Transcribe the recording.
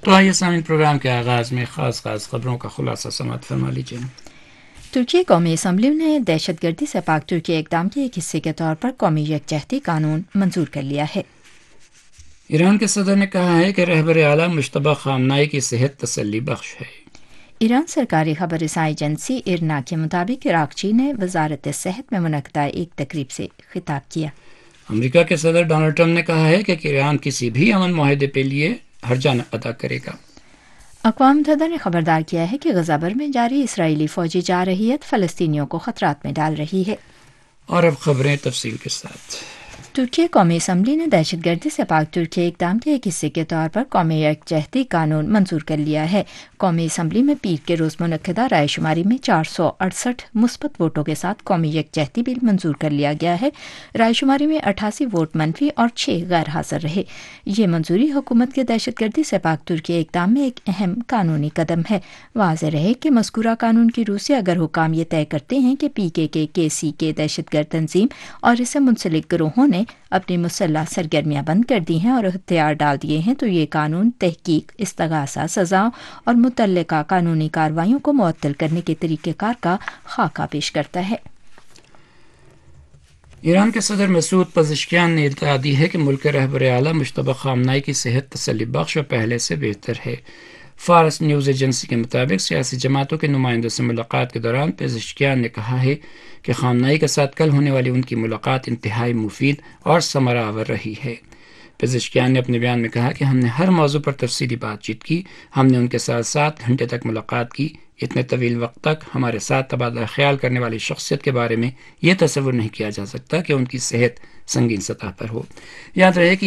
تو آئیے سامعین، پروگرام کے آغاز میں خاص خبروں کا خلاصہ سماعت فرما لیجیے۔ ترکی قومی اسمبلی نے دہشت گردی سے پاک ترکی اقدام کے ایک حصے کے طور پر قومی یکجہتی قانون منظور کر لیا ہے۔ ایران کے صدر نے کہا ہے کہ رہبر اعلیٰ مشتبہ خامنائی کی صحت تسلی بخش ہے۔ ایران سرکاری خبر رساں ایجنسی ارنا کے مطابق عراقچی نے وزارت صحت میں منعقدہ ایک تقریب سے خطاب کیا۔ امریکہ کے صدر ڈونلڈ ٹرمپ نے کہا ہے کہ ایران کسی بھی امن معاہدے کے لیے ہرجہ ادا کرے گا۔ اقوام متحدہ نے خبردار کیا ہے کہ غزہ بر میں جاری اسرائیلی فوجی جارحیت فلسطینیوں کو خطرات میں ڈال رہی ہے۔ اور اب خبریں تفصیل کے ساتھ۔ ترکی قومی اسمبلی نے دہشت گردی سے پاک ترکی اقدام کے ایک حصے کے طور پر قومی یکجہتی قانون منظور کر لیا ہے۔ قومی اسمبلی میں پیر کے روز منعقدہ رائے شماری میں 468 مثبت ووٹوں کے ساتھ قومی یکجہتی بل منظور کر لیا گیا ہے۔ رائے شماری میں 88 ووٹ منفی اور 6 غیر حاضر رہے۔ یہ منظوری حکومت کے دہشت گردی سے پاک ترکی اقدام میں ایک اہم قانونی قدم ہے۔ واضح رہے کہ مذکورہ قانون کی روح سے اگر حکام یہ طے کرتے ہیں کہ PKK کے دہشت گرد تنظیم اور اس سے منسلک گروہوں نے اپنی مسلح سرگرمیاں بند کر دی ہیں اور ہتھیار ڈال دیے ہیں، تو یہ قانون تحقیق، استغاثہ، سزاؤں اور متعلقہ قانونی کارروائیوں کو معطل کرنے کے طریقہ کار کا خاکہ پیش کرتا ہے۔ ایران کے صدر مسعود پزشکیان نے اطلاع دی ہے کہ ملک کے رہبر اعلیٰ مشتبہ خامنائی کی صحت تسلی بخش و پہلے سے بہتر ہے۔ فارس نیوز ایجنسی کے مطابق سیاسی جماعتوں کے نمائندوں سے ملاقات کے دوران پزشکیان نے کہا ہے کہ خامنائی کے ساتھ کل ہونے والی ان کی ملاقات انتہائی مفید اور ثمرہ آور رہی ہے۔ پزشکیان نے اپنے بیان میں کہا کہ ہم نے ہر موضوع پر تفصیلی بات چیت کی، ہم نے ان کے ساتھ 7 گھنٹے تک ملاقات کی۔ اتنے طویل وقت تک ہمارے ساتھ تبادلہ خیال کرنے والی شخصیت کے بارے میں یہ تصور نہیں کیا جا سکتا کہ ان کی صحت سنگین سطح پر ہو۔ یاد رہے کہ